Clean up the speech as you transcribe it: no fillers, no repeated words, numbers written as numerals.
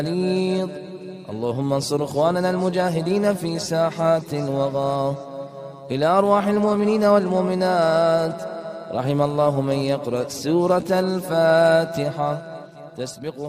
بليظ. اللهم انصر إخواننا المجاهدين في ساحات الوغى. إلى أرواح المؤمنين والمؤمنات. رحم الله من يقرأ سورة الفاتحة تسبقها